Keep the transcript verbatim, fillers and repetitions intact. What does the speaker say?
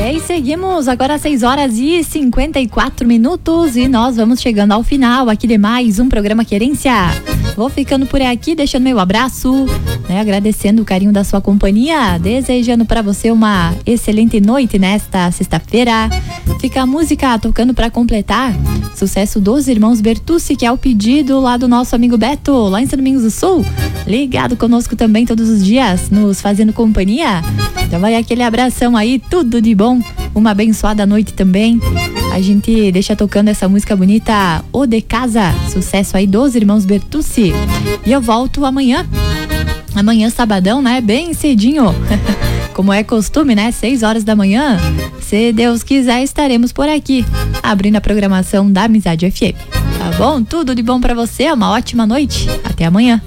É, e seguimos agora às seis horas e cinquenta e quatro minutos e nós vamos chegando ao final aqui de mais um programa Querência. Vou ficando por aqui, deixando meu abraço, né, agradecendo o carinho da sua companhia, desejando para você uma excelente noite nesta sexta-feira. Fica a música tocando para completar, sucesso dos irmãos Bertucci, que é o pedido lá do nosso amigo Beto, lá em São Domingos do Sul, ligado conosco também todos os dias, nos fazendo companhia. Então vai aquele abração aí, tudo de bom, uma abençoada noite também. A gente deixa tocando essa música bonita, O de Casa, sucesso aí dos irmãos Bertucci. E eu volto amanhã, amanhã sabadão, né, bem cedinho, como é costume, né, seis horas da manhã. Se Deus quiser, estaremos por aqui, abrindo a programação da Amizade F M. Tá bom? Tudo de bom pra você, uma ótima noite. Até amanhã.